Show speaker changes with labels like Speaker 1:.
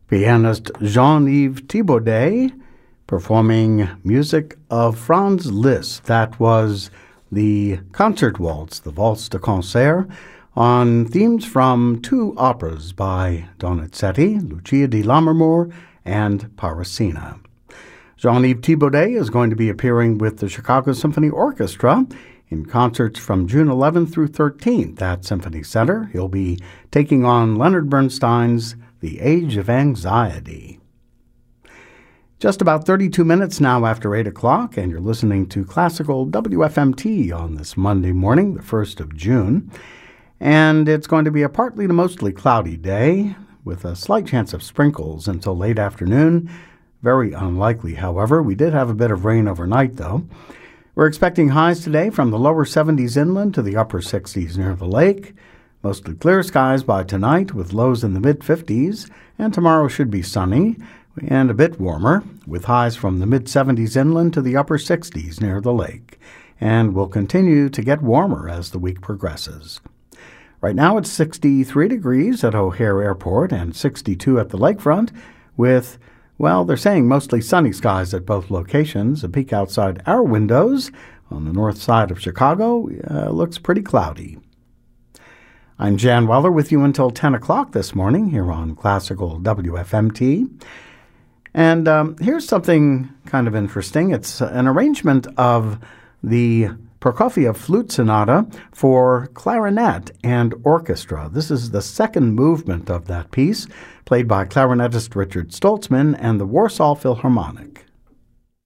Speaker 1: Pianist Jean-Yves Thibaudet performing music of Franz Liszt. That was the concert waltz, the Valse de Concert, on themes from two operas by Donizetti, Lucia di Lammermoor, and Parisina. Jean-Yves Thibaudet is going to be appearing with the Chicago Symphony Orchestra in concerts from June 11th through 13th at Symphony Center. He'll be taking on Leonard Bernstein's The Age of Anxiety. Just about 32 minutes now after 8 o'clock, and you're listening to Classical WFMT on this Monday morning, the 1st of June. And it's going to be a partly to mostly cloudy day with a slight chance of sprinkles until late afternoon. Very unlikely, however. We did have a bit of rain overnight, though. We're expecting highs today from the lower 70s inland to the upper 60s near the lake. Mostly clear skies by tonight with lows in the mid-50s, and tomorrow should be sunny and a bit warmer, with highs from the mid-70s inland to the upper 60s near the lake, and will continue to get warmer as the week progresses. Right now it's 63 degrees at O'Hare Airport and 62 at the lakefront, with, well, they're saying mostly sunny skies at both locations. A peek outside our windows on the north side of Chicago looks pretty cloudy. I'm Jan Weller with you until 10 o'clock this morning here on Classical WFMT. And here's something kind of interesting. It's an arrangement of the Prokofiev Flute Sonata for clarinet and orchestra. This is the second movement of that piece, played by clarinetist Richard Stoltzman and the Warsaw Philharmonic.